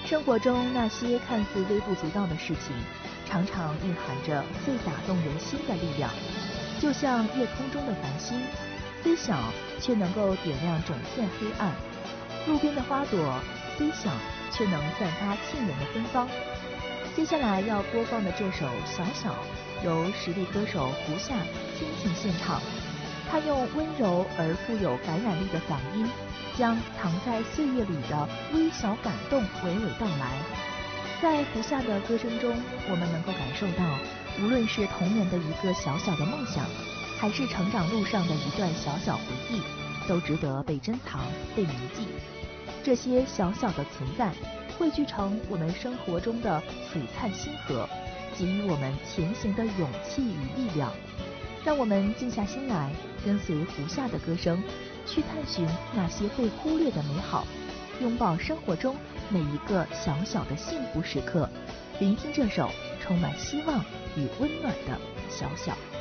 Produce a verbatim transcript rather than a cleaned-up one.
生活中那些看似微不足道的事情，常常蕴含着最打动人心的力量，就像夜空中的繁星，虽小却能够点亮整片黑暗；路边的花朵，虽小却能散发沁人的芬芳。接下来要播放的这首《小小》，由实力歌手胡夏倾情献唱。他用温柔而富有感染力的嗓音，将藏在岁月里的微小感动娓娓道来。在胡夏的歌声中，我们能够感受到，无论是童年的一个小小的梦想，还是成长路上的一段小小回忆，都值得被珍藏、被铭记。这些小小的存在，汇聚成我们生活中的璀璨星河，给予我们前行的勇气与力量。让我们静下心来，跟随胡夏的歌声，去探寻那些被忽略的美好，拥抱生活中每一个小小的幸福时刻，聆听这首充满希望与温暖的小小。